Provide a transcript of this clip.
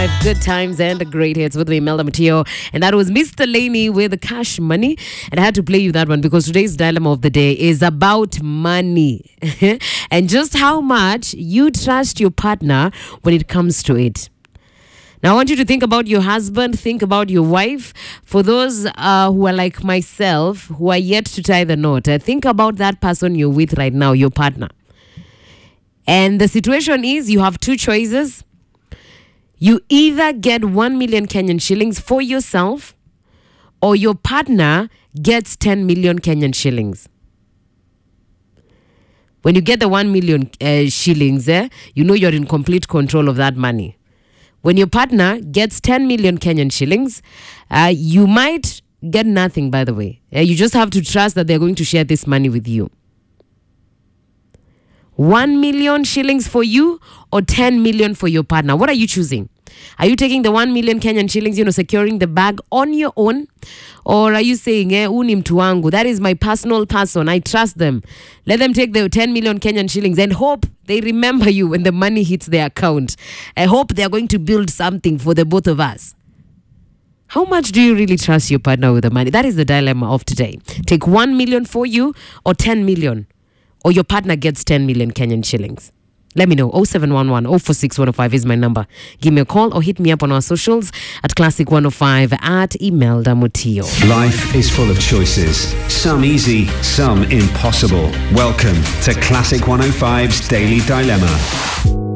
105. Good times and great hits with me, Melda Mateo. And that was Mr. Laney with the Cash Money. And I had to play you that one because today's dilemma of the day is about money and just how much you trust your partner when it comes to it. Now, I want you to think about your husband, think about your wife. For those who are like myself, who are yet to tie the knot, think about that person you're with right now, your partner. And the situation is you have two choices. You either get 1 million Kenyan shillings for yourself or your partner gets 10 million Kenyan shillings. When you get the 1 million shillings, you know you're in complete control of that money. When your partner gets 10 million Kenyan shillings, you might get nothing, by the way. You just have to trust that they're going to share this money with you. 1 million shillings for you or 10 million for your partner? What are you choosing? Are you taking the 1 million Kenyan shillings, securing the bag on your own? Or are you saying, uni mtu wangu, that is my personal person, I trust them. Let them take the 10 million Kenyan shillings and hope they remember you when the money hits their account. I hope they are going to build something for the both of us. How much do you really trust your partner with the money? That is the dilemma of today. Take 1 million for you or 10 million. Or your partner gets 10 million Kenyan shillings. Let me know. 0711 046 105 is my number. Give me a call or hit me up on our socials at Classic 105 at Imelda Mutio. Life is full of choices. Some easy, some impossible. Welcome to Classic 105's Daily Dilemma.